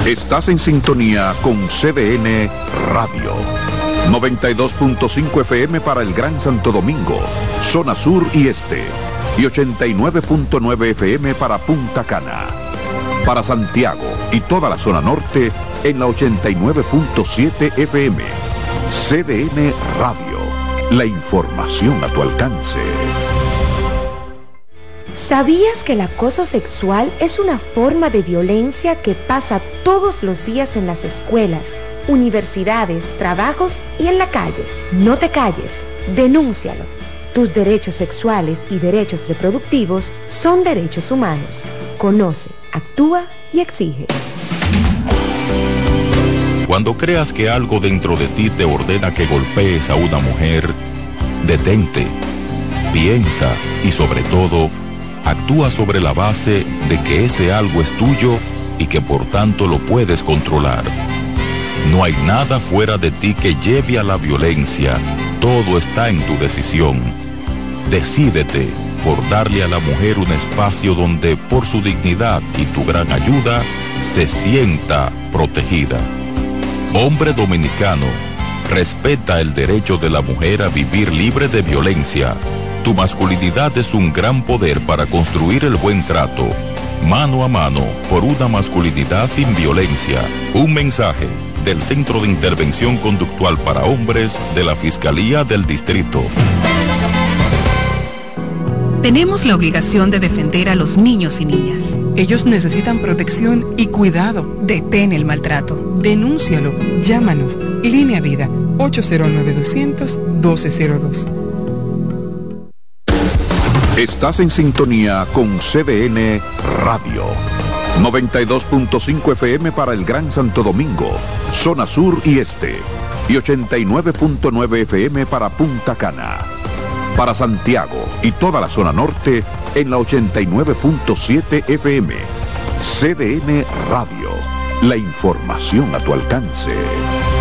Estás en sintonía con CDN Radio. 92.5 FM para el Gran Santo Domingo, zona sur y este. Y 89.9 FM para Punta Cana. Para Santiago y toda la zona norte en la 89.7 FM. CDN Radio. La información a tu alcance. ¿Sabías que el acoso sexual es una forma de violencia que pasa todos los días en las escuelas, universidades, trabajos y en la calle? No te calles, denúncialo. Tus derechos sexuales y derechos reproductivos son derechos humanos. Conoce, actúa y exige. Cuando creas que algo dentro de ti te ordena que golpees a una mujer, detente, piensa y sobre todo, actúa sobre la base de que ese algo es tuyo y que por tanto lo puedes controlar. No hay nada fuera de ti que lleve a la violencia, todo está en tu decisión. Decídete por darle a la mujer un espacio donde por su dignidad y tu gran ayuda se sienta protegida. Hombre dominicano, respeta el derecho de la mujer a vivir libre de violencia. Tu masculinidad es un gran poder para construir el buen trato. Mano a mano por una masculinidad sin violencia. Un mensaje del Centro de Intervención Conductual para Hombres de la Fiscalía del Distrito. Tenemos la obligación de defender a los niños y niñas. Ellos necesitan protección y cuidado. Detén el maltrato. Denúncialo. Llámanos. Línea Vida, 809-200-1202. Estás en sintonía con CDN Radio. 92.5 FM para el Gran Santo Domingo, zona sur y este. Y 89.9 FM para Punta Cana. Para Santiago y toda la zona norte en la 89.7 FM. CDN Radio. La información a tu alcance.